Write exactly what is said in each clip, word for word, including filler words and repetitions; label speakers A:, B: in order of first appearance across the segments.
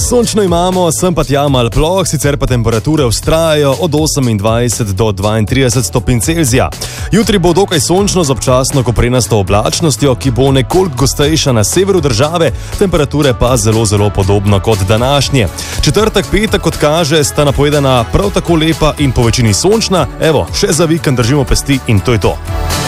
A: Sončno imamo, sem pa tja mal ploh, sicer pa temperature vztrajajo od osemindvajset do dvaintrideset stopinj Celzija. Jutri bo dokaj sončno z občasno koprenasto oblačnostjo, ki bo nekoliko gostejša na severu države, temperature pa zelo, zelo podobno kot današnje. Četrtek, petek, kot kaže, sta napovedana prav tako lepa in po večini sončna. Evo, še za vikend držimo pesti in to je to.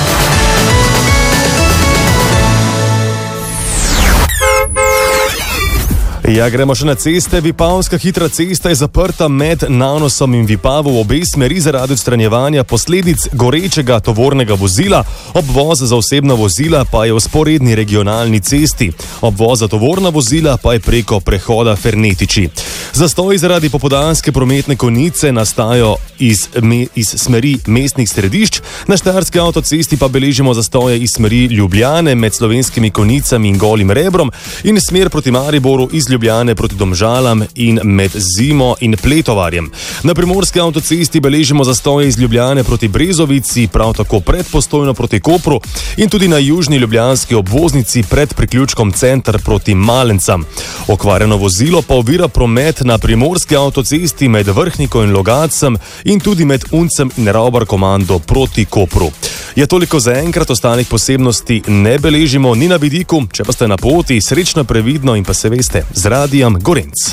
A: Ja, gremo še na ceste. Vipavska hitra cesta je zaprta med Nanosom in Vipavo v obe smeri zaradi odstranjevanja posledic gorečega tovornega vozila. Obvoz za osebna vozila pa je v sporedni regionalni cesti. Obvoz za tovorna vozila pa je preko prehoda Fernetiči. Zastoji zaradi popoldanske prometne konice nastajajo iz, me, iz smeri mestnih središč. Na Štajerski avtocesti pa beležimo zastoje iz smeri Ljubljane med Slovenskimi Konicami in Golim Rebrom in smer proti Mariboru iz Ljubljane proti Domžalam in med Zimo in Pletovarjem. Na Primorski avtocesti beležimo zastoje iz Ljubljane proti Brezovici, prav tako pred Postojno proti Kopru in tudi na južni ljubljanski obvoznici pred priključkom Center proti Malencam. Okvarjeno vozilo pa ovira promet na Primorski avtocesti med Vrhniko in Logacem in tudi med Uncem in Ravbar komando proti Kopru. Je toliko za enkrat, ostalih posebnosti ne beležimo, ni na vidiku, če pa ste na poti, srečno, previdno in pa se veste, z Radijem Gorenc.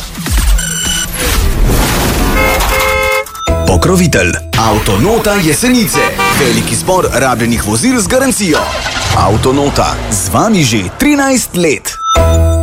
B: Pokrovitelj Avtonota Jesenice. Veliki izbor rabljenih vozil z garancijo. Avtonota, z vami že trinajst let.